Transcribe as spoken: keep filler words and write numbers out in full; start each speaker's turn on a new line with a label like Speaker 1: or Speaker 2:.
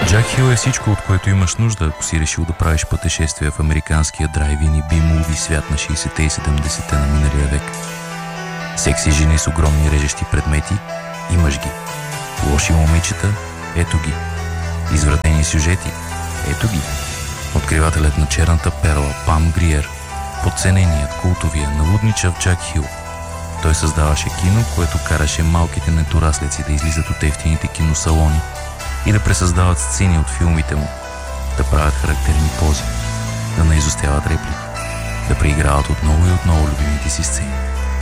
Speaker 1: Джак Хил е всичко, от което имаш нужда, ако си решил да правиш пътешествия в американския драйв-ин и би-муви свят на шейсетте и седемдесетте на миналия век. Секси жени с огромни режещи предмети, имаш ги. Лоши момичета, ето ги. Извратени сюжети, ето ги. Откривателят на черната перла, Пам Гриер, подцененият, култовия, налудничав Джак Хил. Той създаваше кино, което караше малките недораслици да излизат от ефтините киносалони и да пресъздават сцени от филмите му, да правят характерни пози, да наизостяват реплики, да преиграват отново и отново любимите си сцени.